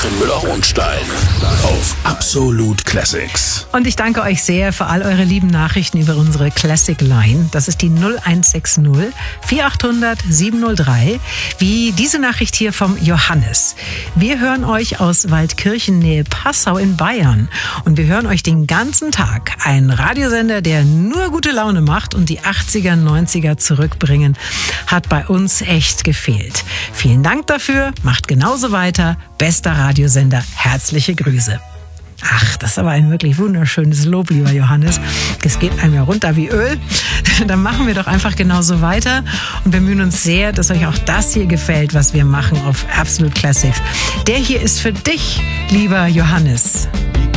Katrin Müller-Hohenstein auf Absolute Classics. Und ich danke euch sehr für all eure lieben Nachrichten über unsere Classic Line. Das ist die 0160 4800 703. Wie diese Nachricht hier vom Johannes. Wir hören euch aus Waldkirchen Nähe Passau in Bayern. Und wir hören euch den ganzen Tag. Ein Radiosender, der nur gute Laune macht und die 80er, 90er zurückbringen, hat bei uns echt gefehlt. Vielen Dank dafür. Macht genauso weiter. Bester Radiosender. Herzliche Grüße. Ach, das ist aber ein wirklich wunderschönes Lob, lieber Johannes. Es geht einem ja runter wie Öl. Dann machen wir doch einfach genauso weiter und bemühen uns sehr, dass euch auch das hier gefällt, was wir machen auf Absolute Classics. Der hier ist für dich, lieber Johannes.